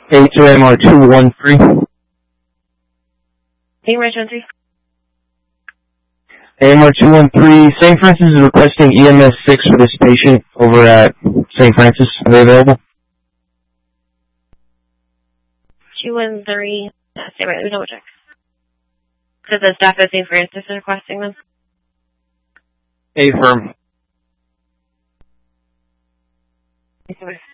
A2MR213. Emergency. AMR213, St. Francis is requesting EMS 6 for this patient over at St. Francis. Are they available? 213. Stay right, let me double check. So the staff at St. Francis is requesting them? Affirm. Okay.